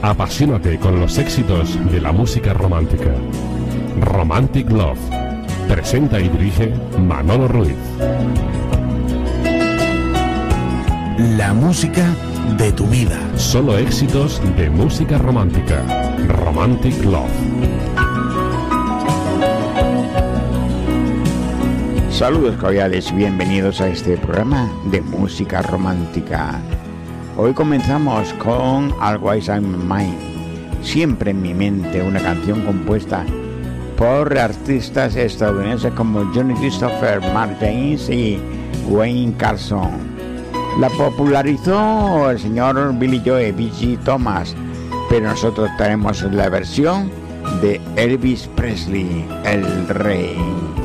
Apasionate con los éxitos de la música romántica. Romantic Love. Presenta y dirige Manolo Ruiz. La música de tu vida. Solo éxitos de música romántica. Romantic Love. Saludos cordiales, bienvenidos a este programa de música romántica. Hoy comenzamos con Always in My Mind, siempre en mi mente, una canción compuesta por artistas estadounidenses como Johnny Christopher, Mark James y Wayne Carson. La popularizó el señor Billy Joe, B.G. Thomas, pero nosotros tenemos la versión de Elvis Presley, el rey.